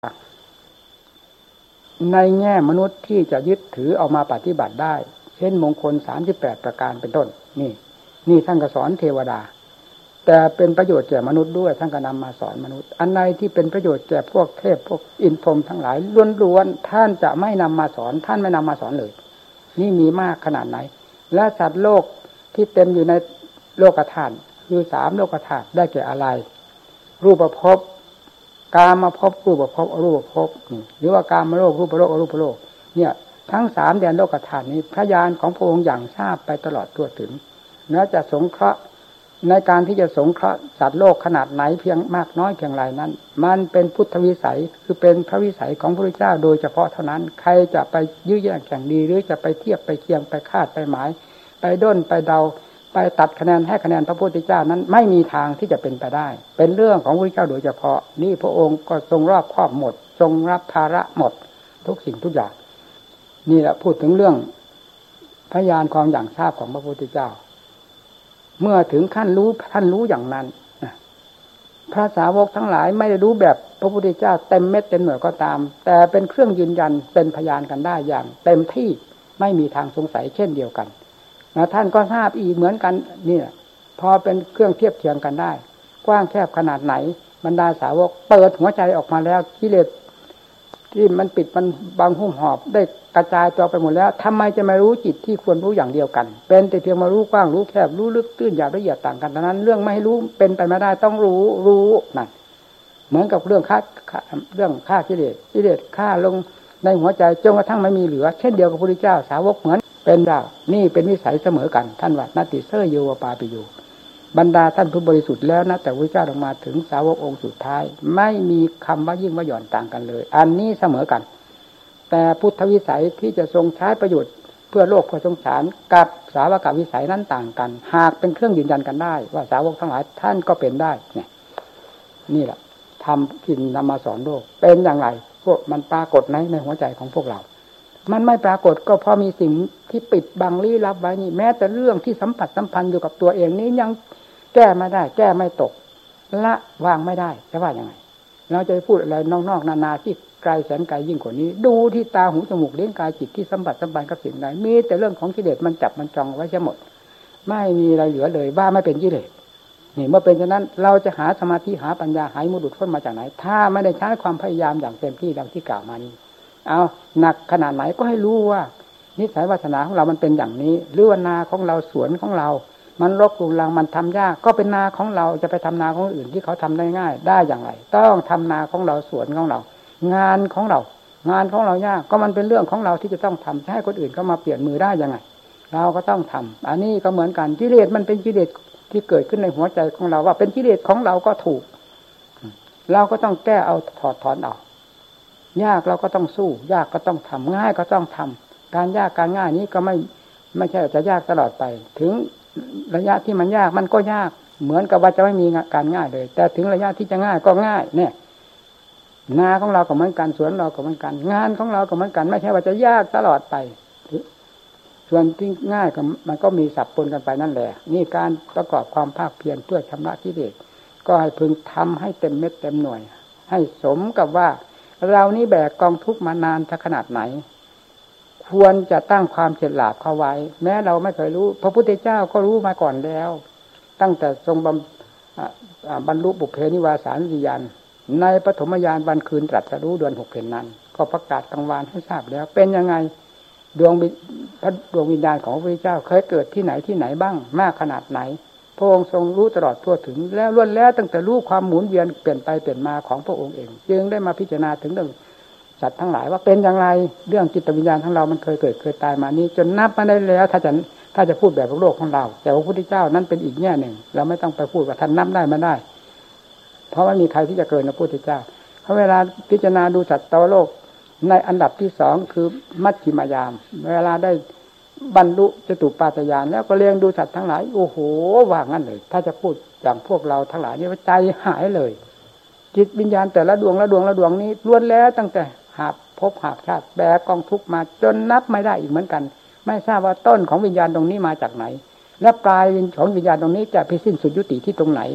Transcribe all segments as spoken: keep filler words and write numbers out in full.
ในแง่มนุษย์ที่จะยึดถือเอามาปฏิบัติได้เช่นมงคลสามสิบแปดประการเป็นต้นนี่นี่ท่านก็สอนเทวดาแต่เป็นประโยชน์แก่มนุษย์ด้วยท่านก็นำมาสอนมนุษย์อันใดที่เป็นประโยชน์แก่พวกเทพพวกอินทร์พรหมทั้งหลายล้วนๆท่านจะไม่นำมาสอนท่านไม่นำมาสอนเลยนี่มีมากขนาดไหนและสัตว์โลกที่เต็มอยู่ในโลกธาตุคือสามโลกธาตุได้แก่อะไรรูปภพกามภพรูปภพอรูปภพหรือว่ากามโลกรูปโลกอรูปโลกเนี่ยทั้งสามแดนโลกธาตุนี้พระญาณของพระองค์อย่างทราบไปตลอดทั่วถึงและจะสงเคราะห์ในการที่จะสงเคราะห์สัตว์โลกขนาดไหนเพียงมากน้อยเพียงไรนั้นมันเป็นพุทธวิสัยคือเป็นพระวิสัยของพระพุทธเจ้าโดยเฉพาะเท่านั้นใครจะไปยื้อแย่งแข่งดีหรือจะไปเทียบไปเคียงไปคาดไปหมายไปด้นไปเดาไปตัดคะแนนให้คะแนนพระพุทธเจ้านั้นไม่มีทางที่จะเป็นไปได้เป็นเรื่องของพระพุทธเจ้าโดยเฉพาะนี่พระองค์ก็ทรงรอบครอบหมดทรงรับภาระหมดทุกสิ่งทุกอย่างนี่แหละพูดถึงเรื่องพยานความอย่างทราบของพระพุทธเจ้าเมื่อถึงขั้นรู้ท่านรู้อย่างนั้นพระสาวกทั้งหลายไม่ได้รู้แบบพระพุทธเจ้าเต็มเม็ดเต็มหน่วยก็ตามแต่เป็นเครื่องยืนยันเป็นพยานกันได้อย่างเต็มที่ไม่มีทางสงสัยเช่นเดียวกันนะท่านก็ทราบอีกเหมือนกันนี่พอเป็นเครื่องเทียบเทียงกันได้กว้างแคบขนาดไหนบรรดาสาวกเปิดหัวใจออกมาแล้วกิเลสที่มันปิดมันบังหุ้มหอบได้กระจายตัวไปหมดแล้วทำไมจะไม่รู้จิตที่ควรรู้อย่างเดียวกันเป็นแต่เพียงมารู้กว้างรู้แคบรู้ลึกตื้นหยาบละเอียดต่างกันดังนั้นเรื่องไม่ให้รู้เป็นไปไม่ได้ต้องรู้รู้นั่นเหมือนกับเรื่องฆ่าเรื่องฆ่ากิเลสกิเลสฆ่าลงในหัวใจจนกระทั่งไม่มีเหลือเช่นเดียวกับพระพุทธเจ้าสาวกเหมือนเป็นดาวนี่เป็นวิสัยเสมอกันท่านว่านาติเสยโยวปาปิโยบรรดาท่านผู้บริสุทธิ์แล้วนะแต่พระเจ้าลงมาถึงสาวกองค์สุดท้ายไม่มีคำว่ายิ่งว่าหย่อนต่างกันเลยอันนี้เสมอกันแต่พุทธวิสัยที่จะทรงใช้ประโยชน์เพื่อโลกเพื่อสงสารกับสาวกวิสัยนั้นต่างกันหากเป็นเครื่องยืนยันกันได้ว่าสาวกทั้งหลายท่านก็เป็นได้เนี่ยนี่แหละทำกินนำมาสอนโลกเป็นอย่างไรพวกมันปรากฏในในหัวใจของพวกเรามันไม่ปรากฏก็เพราะมีสิ่งที่ปิดบังลี้ลับไว้นี่แม้แต่เรื่องที่สัมผัสสัมพันธ์อยู่กับตัวเองนี้ยังแก้ไม่ได้แก้ไม่ตกละวางไม่ได้จะว่ายังไงเราจะพูดอะไรนอกๆนานาที่ไกลแสนไกลยิ่งกว่านี้ดูที่ตาหูจมูกลิ้นกายจิตที่สัมผัสสัมพันธ์กับสิ่งใดมีแต่เรื่องของกิเลสมันจับมันจองไว้เสียหมดไม่มีอะไรเหลือเลยว่าไม่เป็นกิเลสนี่เมื่อเป็นฉะนั้นเราจะหาสมาธิหาปัญญาหายมุดุพ้นมาจากไหนถ้าไม่ได้ใช้ความพยายามอย่างเต็มที่ดังที่กล่าวมานี้เอาหนักขนาดไหนก็ให้รู้ว่านิสัยวาสนาของเรามันเป็นอย่างนี้หรือว่านาของเราสวนของเรามันรกรุงรังมันทำยากก็เป็นนาของเราจะไปทำนาของอื่นที่เขาทำได้ง่ายได้อย่างไรต้องทำนาของเราสวนของเรางานของเรางานของเรายากก็มันเป็นเรื่องของเราที่จะต้องทำให้คนอื่นเขามาเปลี่ยนมือได้ยังไงเราก็ต้องทำอันนี้ก็เหมือนกันกิเลสมันเป็นกิเลสที่เกิดขึ้นในหัวใจของเราว่าเป็นกิเลสของเราก็ถูกเราก็ต้องแก้เอาถอดถอนเอายากเราก็ต้องสู้ยากก็ต้องทำง่ายก็ต้องทำการยากการง่ายนี้ก็ไม่ไม่ใช่จะยากตลอดไปถึงระยะที่มันยากมันก็ยากเหมือนกับว่าจะไม่มีการง่ายเลยแต่ถึงระยะที่จะง่ายก็ง่ายเนี่ยนาของเราก็เหมือนกันสวนเราก็เหมือนกันงานของเราก็เหมือนกันไม่ใช่ว่าจะยากตลอดไปส่วนที่ง่ายก็มันก็มีสับปนกันไปนั่นแหละนี่การประกอบความภาคเพียรเพื่อชำระกิเลสก็ให้พึงทำให้เต็มเม็ดเต็มหน่วยให้สมกับว่าเรานี่แบกกองทุกข์มานานถ้าขนาดไหนควรจะตั้งความเฉลียวเข้าไว้แม้เราไม่เคยรู้พระพุทธเจ้าก็รู้มาก่อนแล้วตั้งแต่ทรงบรรลุบุพเพนิวาสานิญาณในปฐมญาณวันคืนตรัสรู้เดือนหกเพ็ญนั้นก็ประกาศกลางวานให้ทราบแล้วเป็นยังไงดวงพระดวงวิญญาณของพระพุทธเจ้าเคยเกิดที่ไหนที่ไหนบ้างมากขนาดไหนพระองค์ทรงรู้ตลอดทั่วถึงแล้วล้วนแล้วตั้งแต่รู้ความหมุนเวียนเปลี่ยนไปเปลี่ยนมาของพระองค์เองจึงได้มาพิจารณาถึงเรื่องสัตว์ทั้งหลายว่าเป็นอย่างไรเรื่องจิตวิญญาณของเรามันเคยเกิดเคยตายมานี้จนนับมาได้แล้วถ้าจะถ้าจะพูดแบบโลกของเราแต่พระพุทธเจ้านั้นเป็นอีกแง่หนึ่งเราไม่ต้องไปพูดว่าท่านนับได้มาได้เพราะไม่มีใครที่จะเกินพระพุทธเจ้าเพราะเวลาพิจารณาดูสัตว์ตัวโลกในอันดับที่สองคือมัชฌิมายามเวลาได้บรรลุจตุปาฏญาณแล้วก็เรียงดูสัตว์ทั้งหลายโอ้โหว่างั้นเลยถ้าจะพูดอย่างพวกเราทั้งหลายนี่ใจหายเลยจิตวิญญาณแต่ละดวงละดวงละดวงนี้ล้วนแล้วตั้งแต่หาพบหาชาติแบกกองทุกข์มาจนนับไม่ได้อีกเหมือนกันไม่ทราบว่าต้นของวิญญาณตรงนี้มาจากไหนและปลายของวิญญาณตรงนี้จะไปสิ้นสุดยุติที่ตรงไหน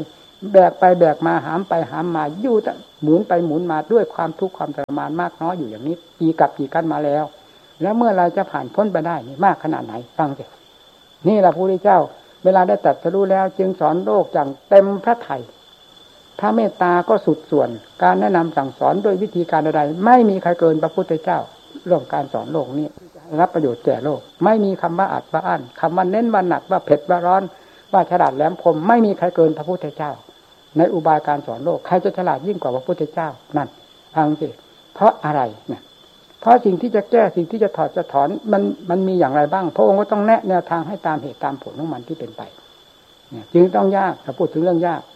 แบกไปแบกมาหามไปหามมาอยู่หมุนไปหมุนมาด้วยความทุกข์ความทรมานมากน้อยอยู่อย่างนี้กี่กับกี่กันมาแล้วแล้วเมื่อไรจะผ่านพ้นไปได้นี่มากขนาดไหนฟังสินี่แหละพระพุทธเจ้าเวลาได้ตรัสรู้แล้วจึงสอนโลกอย่างเต็มพระทัยพระเมตตาก็สุดส่วนการแนะนำสั่งสอนโดยวิธีการใดๆไม่มีใครเกินพระพุทธเจ้าเรื่องการสอนโลกนี้รับประโยชน์แก่โลกไม่มีคำว่าอัดว่าอั้นคำว่าเน้นว่าหนักว่าเผ็ดว่าร้อนว่าฉลาดแหลมคมไม่มีใครเกินพระพุทธเจ้าในอุบายการสอนโลกใครจะฉลาดยิ่งกว่าพระพุทธเจ้านั่นฟังสิเพราะอะไรเนี่ยเพราะสิ่งที่จะแก้สิ่งที่จะถอดจะถอนมันมันมีอย่างไรบ้างพระองค์ก็ต้องแนะแนวทางให้ตามเหตุตามผลของมันที่เป็นไปเนี่ยจึงต้องยากถ้าพูดถึงเรื่องยาก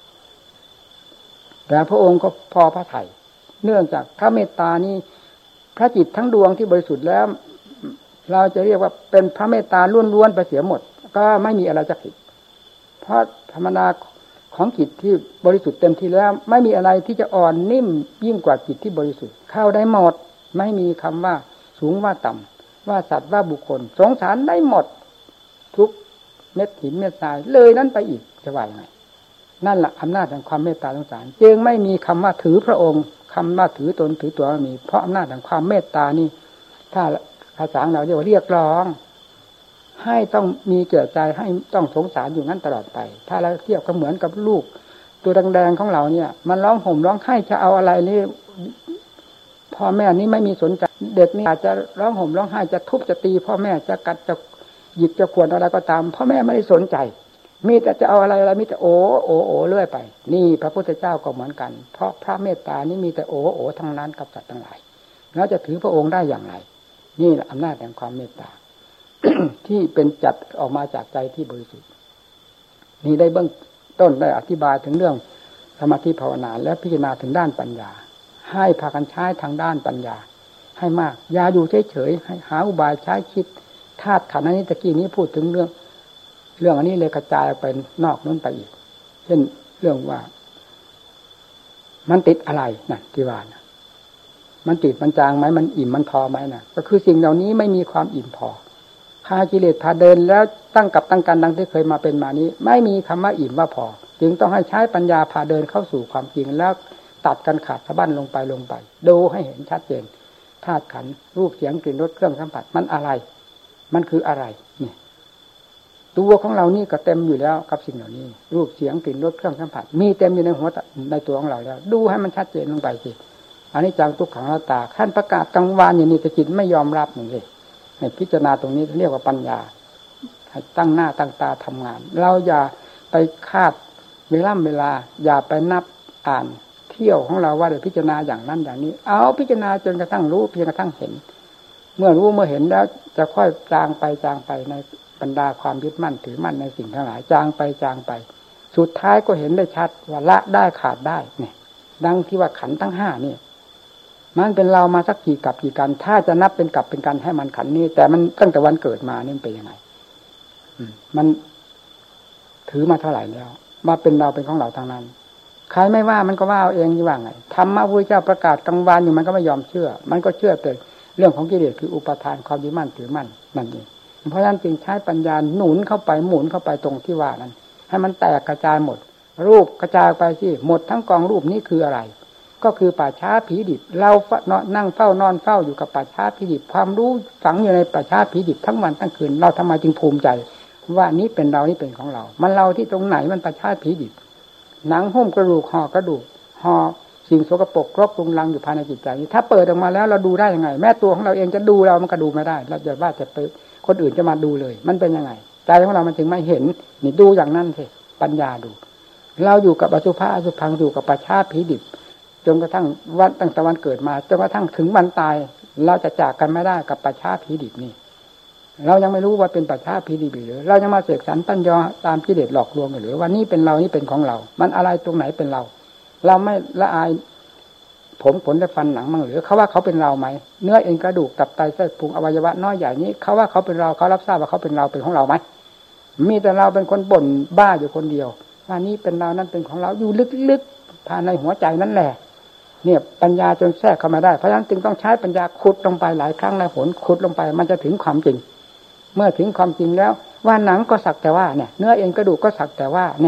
แต่พระองค์ก็พอพระทัยเนื่องจากพระเมตตานี้พระจิตทั้งดวงที่บริสุทธิ์แล้วเราจะเรียกว่าเป็นพระเมตตาล้วนๆไปเสียหมดก็ไม่มีอะไรจะผิดเพราะธรรมดาของจิตที่บริสุทธิ์เต็มที่แล้วไม่มีอะไรที่จะอ่อนนิ่มยิ่งกว่าจิตที่บริสุทธิ์เข้าได้หมดไม่มีคำว่าสูงว่าต่ำว่าสัตว์ว่าบุคคลสงสารได้หมดทุกเม็ดหินเม็ดทรายเลยนั้นไปอีกจะว่ายังไงนั่นแหละอำนาจแห่งความเมตตาสงสารจึงไม่มีคำว่าถือพระองค์คำว่าถือตนถือตัวไม่มีเพราะอำนาจแห่งความเมตตานี่ถ้าภาษาเราเรียกว่าเรียกร้องให้ต้องมีเกิดใจให้ต้องสงสารอยู่นั้นตลอดไปถ้าเราเทียบก็เหมือนกับลูกตัวแดงๆของเราเนี่ยมันร้องห่มร้องไห้จะเอาอะไรนี่พ่อแม่นี่ไม่มีสนใจเด็กนี่อาจจะร้องห่มร้องไห้จะทุบจะตีพ่อแม่จะกัดจะหยิบจะขวนอะไรก็ตามพ่อแม่ไม่ได้สนใจมีแต่จะเอาอะไรอะไรมีแต่โอโอโอเรื่อยไปนี่พระพุทธเจ้าก็เหมือนกันเพราะพระเมตตานี่มีแต่โอโอทั้งนั้นกับสัตว์ทั้งหลายแล้วจะถือพระองค์ได้อย่างไรนี่แหละอำนาจแห่งความเมตตา ที่เป็นจัดออกมาจากใจที่บริสุทธิ์นี่ได้เบื้องต้นได้อธิบายถึงเรื่องสมาธิภาวนาและพิจารณาถึงด้านปัญญาให้พากันใช้ทางด้านปัญญาให้มากอย่าอยู่เฉยๆให้หาอุบายใช้คิดธาตุขันธ์อันนี้ตะกี้นี้พูดถึงเรื่องเรื่องอันนี้เลยกระจายไปนอกนั้นไปอีกเช่นเรื่องว่ามันติดอะไรนั่นที่ว่านะมันติดมันจางไหมมันอิ่มมันพอไหมนะก็คือสิ่งเหล่านี้ไม่มีความอิ่มพอพากิเลสพาเดินแล้วตั้งกับตั้งกันดังที่เคยมาเป็นมานี้ไม่มีคำว่าอิ่มว่าพอจึงต้องให้ใช้ปัญญาพาเดินเข้าสู่ความจริงแล้วตัดกันขาดสะบั้นลงไปลงไปดูให้เห็นชัดเจนธาตุขันธ์รูปเสียงกลิ่นรสเครื่องสัมผัสมันอะไรมันคืออะไรนี่ตัวของเรานี่ก็เต็มอยู่แล้วกับสิ่งเหล่านี้รูปเสียงกลิ่นรสเครื่องสัมผัสมีเต็มอยู่ในหัวในตัวของเราแล้วดูให้มันชัดเจนลงไปสิอันนี้จังทุกขังอนัตตาขั้นประกาศกลางวานอย่างนี้แต่จิตไม่ยอมรับนี่เลยให้พิจารณาตรงนี้เรียกว่าปัญญาให้ตั้งหน้าตั้งตาทำงานเราอย่าไปคาดเวลาเวลาอย่าไปนับอ่านเที่ยวของเราว่าได้พิจารณาอย่างนั้นอย่างนี้เอาพิจารณาจนกระทั่งรู้เพียงกระทั่งเห็นเมื่อรู้เมื่อเห็นแล้วจะค่อยจางไปจางไปในบรรดาความยึดมั่นถือมั่นในสิ่งทั้งหลายจางไปจางไปสุดท้ายก็เห็นได้ชัดว่าละได้ขาดได้เนี่ยดังที่ว่าขันธ์ทั้งห้านี่มันเป็นเรามาสักกี่กับกี่กันถ้าจะนับเป็นกับเป็นกันให้มันขันนี้แต่มันตั้งแต่วันเกิดมานี่เป็นยังไงมันถือมาเท่าไหร่แล้วมาเป็นเราเป็นของเราทางนั้นใครไม่ว่ามันก็ว่าเอาเองที่ว่าไงธรรมะพระพุทธเจ้าประกาศกลางวันอยู่มันก็ไม่ยอมเชื่อมันก็เชื่อแต่เรื่องของกิเลสคืออุปทานความยึดมั่นถือมั่นนั่นเองเพราะฉะนั้นจึงใช้ปัญญาหนุนเข้าไปหมุนเข้าไปตรงที่ว่านั้นให้มันแตกกระจายหมดรูปกระจายไปสิหมดทั้งกองรูปนี้คืออะไรก็คือป่าช้าผีดิบเรานั่งเฝ้านอนเฝ้าอยู่กับป่าช้าผีดิบความรู้ฝังอยู่ในป่าช้าผีดิบทั้งวันทั้งคืนเราทำไมจึงภูมิใจว่านี้เป็นเรานี่เป็นของเรามันเราที่ตรงไหนมันป่าช้าผีดิบหนังหุ้มกระดูกห่อกระดูกห่อสิ่งสกปรกรกรุงรังอยู่ภายในจิตใจนี้ถ้าเปิดออกมาแล้วเราดูได้ยังไงแม้ตัวของเราเองจะดูเรามันก็ดูไม่ได้เราจะว่าจะไปคนอื่นจะมาดูเลยมันเป็นยังไงใจของเรามันถึงไม่เห็นนี่ดูอย่างนั้นสิปัญญาดูเราอยู่กับอสุภะอสุพังอยู่กับป่าช้าผีดิบจนกระทั่งวันตั้งแต่วันเกิดมาจนกระทั่งถึงวันตายเราจะจากกันไม่ได้กับป่าช้าผีดิบนี่เรายังไม่รู้ว่าเป็นป่าช้าผีดิบหรือเรายังมาเสกสรรปั้นยอตามกิเลสหลอกลวงหรือว่านี่เป็นเรานี่เป็นของเรามันอะไรตรงไหนเป็นเราเราไม่ละอายผมขนและฟันหนังมั่งหรือเขาว่าเขาเป็นเราไหมเนื้อเอ็นกระดูกตับไตไส้พุงอวัยวะน้อยใหญ่นี้เขาว่าเขาเป็นเราเขารับทราบว่าเขาเป็นเราเป็นของเราไหมมีแต่เราเป็นคนบ่นบ้าอยู่คนเดียวว่านี่เป็นเรานั่นเป็นของเราอยู่ลึกๆภายในหัวใจนั่นแหละเนี่ยปัญญาจนแทรกเข้ามาได้เพราะฉะนั้นจึงต้องใช้ปัญญาขุดลงไปหลายครั้งหลายหนขุดลงไปมันจะถึงความจริงเมื่อถึงความจริงแล้วว่าหนังก็สักแต่ว่าเนี่ยเนื้อเอ็นกระดูกก็สักแต่ว่าเนี่ย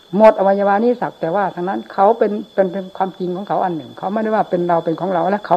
หมดอวัยวะนี้สักแต่ว่าทั้งนั้นเขาเป็นเป็นเป็นความจริงของเขาอันหนึ่งเขาไม่ได้ว่าเป็นเราเป็นของเราและเขา